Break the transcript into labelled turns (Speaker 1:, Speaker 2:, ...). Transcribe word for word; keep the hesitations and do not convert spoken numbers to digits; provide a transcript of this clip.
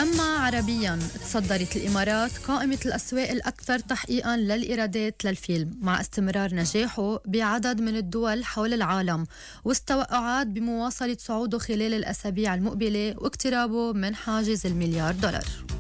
Speaker 1: أما عربياً، تصدرت الإمارات قائمة الأسواق الأكثر تحقيقاً للإيرادات للفيلم مع استمرار نجاحه بعدد من الدول حول العالم، والتوقعات بمواصلة صعوده خلال الأسابيع المقبلة واقترابه من حاجز المليار دولار.